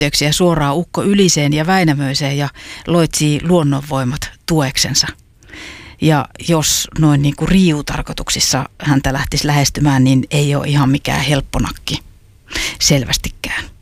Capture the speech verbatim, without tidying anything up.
yhteyksiä suoraan Ukko Yliseen ja Väinämöiseen ja loitsii luonnonvoimat tueksensa. Ja jos noin niin kuin riiutarkoituksissa häntä lähtisi lähestymään, niin ei ole ihan mikään helpponakki selvästikään.